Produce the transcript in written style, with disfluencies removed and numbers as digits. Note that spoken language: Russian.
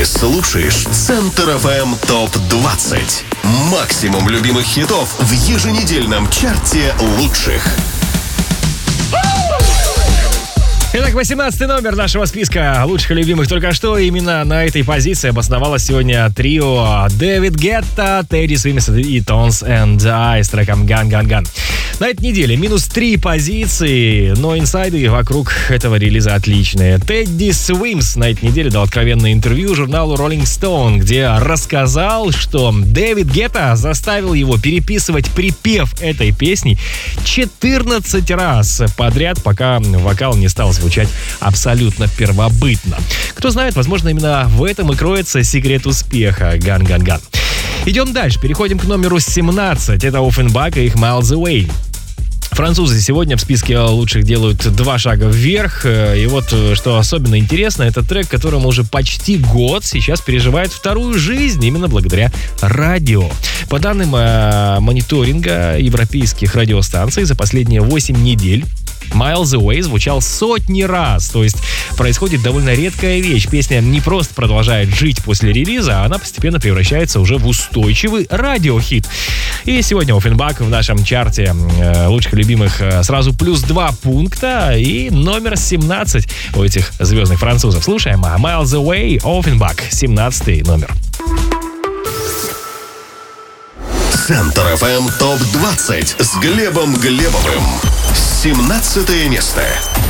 слушаешь Центр FM ТОП-20. Максимум любимых хитов в еженедельном чарте лучших. Итак, 18 номер нашего списка лучших и любимых только что. Именно на этой позиции обосновалось сегодня трио Дэвид Гетта, Тедди Свимс и Tones and I с треком Gun Gun Gun. На этой неделе минус 3 позиции, но инсайды вокруг этого релиза отличные. Тедди Свимс на этой неделе дал откровенное интервью журналу Rolling Stone, где рассказал, что Дэвид Гетта заставил его переписывать припев этой песни 14 раз подряд, пока вокал не стал звучать абсолютно первобытно. Кто знает, возможно, именно в этом и кроется секрет успеха Gun Gun Gun. Идем дальше, переходим к номеру 17. Это Offenbach и их Miles Away. Французы сегодня в списке лучших делают 2 шага вверх. И вот что особенно интересно, это трек, которому уже почти год сейчас переживает вторую жизнь именно благодаря радио. По данным мониторинга европейских радиостанций, за последние 8 недель Miles Away звучал сотни раз. То есть происходит довольно редкая вещь. Песня не просто продолжает жить после релиза, а она постепенно превращается уже в устойчивый радиохит. И сегодня Offenbach в нашем чарте лучших и любимых сразу плюс 2 пункта и номер 17 у этих звездных французов. Слушаем Miles Away, Offenbach, 17 номер. Центр FM ТОП-20 с Глебом Глебовым. 17 место.